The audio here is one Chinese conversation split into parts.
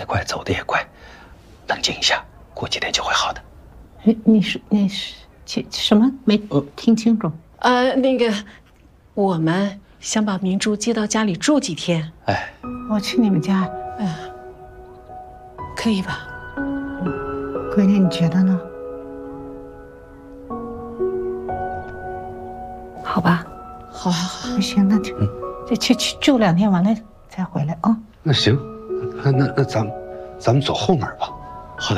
得快，走得也快，冷静一下，过几天就会好的。 你是什么？没听清楚。 那个，我们想把明珠接到家里住几天。 哎， 我去你们家， 可以吧？ 闺女，你觉得呢？好吧， 好， 行，那就去住2天，完了再回来啊。 那行，那咱们走后门吧。 好的。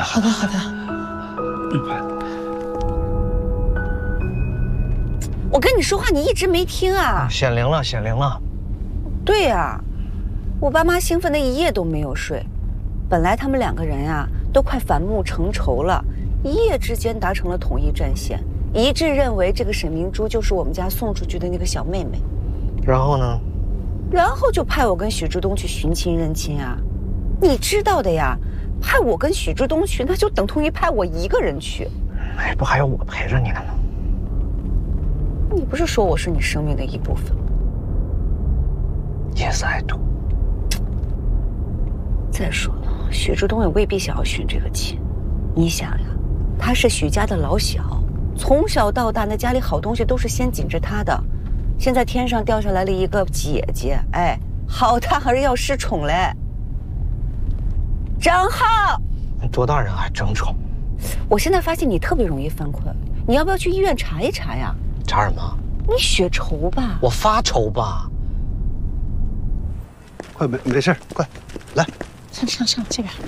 我跟你说话，你一直没听啊！ 显灵了。 对呀，我爸妈兴奋的一夜都没有睡。本来他们2个人呀，都快反目成仇了，一夜之间达成了统一战线，一致认为这个沈明珠就是我们家送出去的那个小妹妹。 然后呢？ 然后就派我跟许志东去寻亲认亲啊，你知道的呀，派我跟许志东去，那就等同于派我一个人去。 哎，不还有我陪着你呢吗？ 你不是说我是你生命的一部分吗？ Yes, I do。 再说了，许志东也未必想要寻这个亲。你想呀，他是许家的老小，从小到大，那家里好东西都是先紧着他的。现在天上掉下来了一个姐姐，哎，好大还是要失宠嘞。张浩， 多大人还争宠？ 我现在发现你特别容易犯困，你要不要去医院查一查呀？ 查什么？ 你血稠吧？ 我发愁吧。 快没事，快来。 上这边。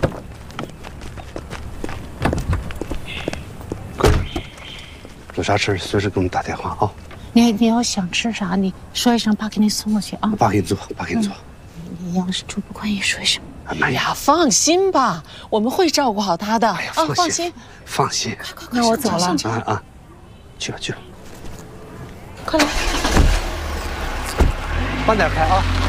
闺女，有啥事随时给我们打电话啊。 你要想吃啥，你说一声，爸给你送过去啊。 爸给你做，爸给你做。 你要是住不惯，也说一声。 哎呀，放心吧，我们会照顾好他的。 哎呀， 放心， 放心。 快， 那我走了。 啊，去吧。 快来， 慢点开啊。